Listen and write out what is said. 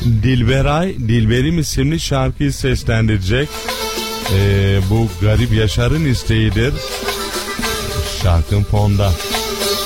Dilberay, Dilberim isimli şarkıyı seslendirecek. Bu Garip Yaşar'ın isteğidir. Şarkın fonda.